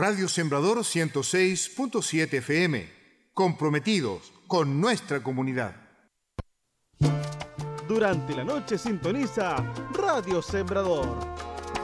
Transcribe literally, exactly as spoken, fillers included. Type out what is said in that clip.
Radio Sembrador ciento seis punto siete F M, comprometidos con nuestra comunidad. Durante la noche sintoniza Radio Sembrador.